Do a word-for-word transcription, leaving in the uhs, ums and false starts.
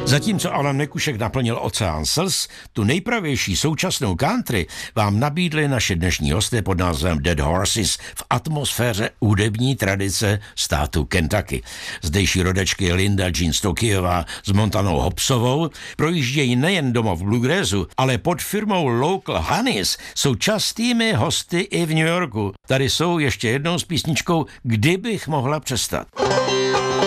Zatímco Alan Mikušek naplnil oceán slz, tu nejpravější současnou country vám nabídli naše dnešní hosté pod názvem Dead Horses v atmosféře hudební tradice státu Kentucky. Zdejší rodečky Linda Jean Stokijová s Montanou Hobsovou projíždějí nejen doma v bluegrassu, ale pod firmou Local Honeys jsou častými hosty i v New Yorku. Tady jsou ještě jednou s písničkou Kdybych mohla přestat.